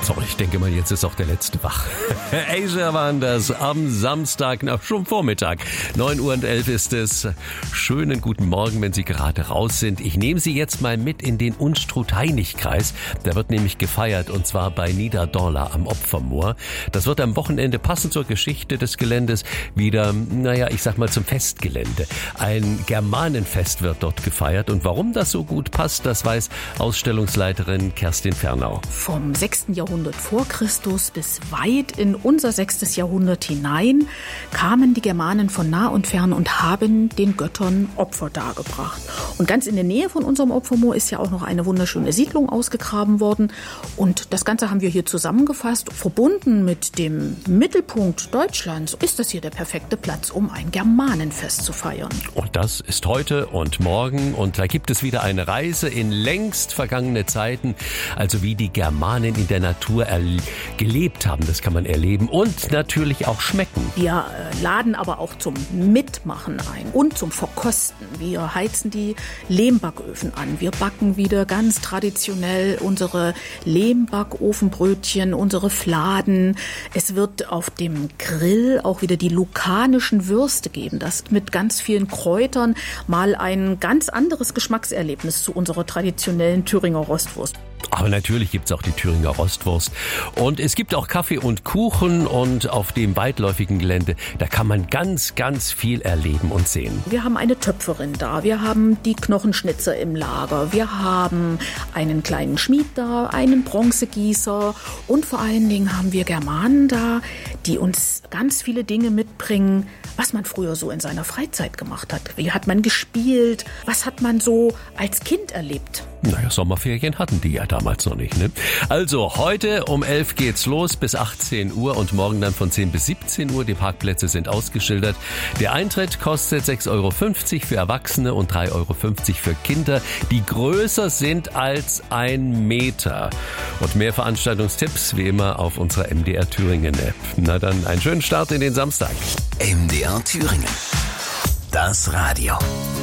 So, ich denke mal, jetzt ist auch der letzte wach. Asia waren das am Samstag, schon Vormittag. 9:11 Uhr ist es. Schönen guten Morgen, wenn Sie gerade raus sind. Ich nehme Sie jetzt mal mit in den Unstrut-Hainich-Kreis. Da wird nämlich gefeiert, und zwar bei Niederdorla am Opfermoor. Das wird am Wochenende passend zur Geschichte des Geländes wieder, ich sag mal zum Festgelände. Ein Germanenfest wird dort gefeiert. Und warum das so gut passt, das weiß Ausstellungsleiterin Kerstin Fernau. Vom 6. Jahrhundert vor Christus bis weit in unser 6. Jahrhundert hinein kamen die Germanen von nah und fern und haben den Göttern Opfer dargebracht. Und ganz in der Nähe von unserem Opfermoor ist ja auch noch eine wunderschöne Siedlung ausgegraben worden. Und das Ganze haben wir hier zusammengefasst. Verbunden mit dem Mittelpunkt Deutschlands ist das hier der perfekte Platz, um ein Germanenfest zu feiern. Und das ist heute und morgen. Und da gibt es wieder eine Reise in längst vergangene Zeiten. Also wie die Germanen in der Natur gelebt haben. Das kann man erleben und natürlich auch schmecken. Wir laden aber auch zum Mitmachen ein und zum Verkosten. Wir heizen die Lehmbacköfen an. Wir backen wieder ganz traditionell unsere Lehmbackofenbrötchen, unsere Fladen. Es wird auf dem Grill auch wieder die lukanischen Würste geben. Das mit ganz vielen Kräutern mal ein ganz anderes Geschmackserlebnis zu unserer traditionellen Thüringer Rostwurst. Aber natürlich gibt's auch die Thüringer Rostwurst. Und es gibt auch Kaffee und Kuchen. Und auf dem weitläufigen Gelände, da kann man ganz, ganz viel erleben und sehen. Wir haben eine Töpferin da. Wir haben die Knochenschnitzer im Lager. Wir haben einen kleinen Schmied da, einen Bronzegießer. Und vor allen Dingen haben wir Germanen da, die uns ganz viele Dinge mitbringen, was man früher so in seiner Freizeit gemacht hat. Wie hat man gespielt? Was hat man so als Kind erlebt? Sommerferien hatten die ja damals noch nicht, ne? Also, heute um 11 geht's los bis 18 Uhr und morgen dann von 10 bis 17 Uhr. Die Parkplätze sind ausgeschildert. Der Eintritt kostet 6,50 Euro für Erwachsene und 3,50 Euro für Kinder, die größer sind als 1 Meter. Und mehr Veranstaltungstipps wie immer auf unserer MDR Thüringen App. Na dann, einen schönen Start in den Samstag. MDR Thüringen. Das Radio.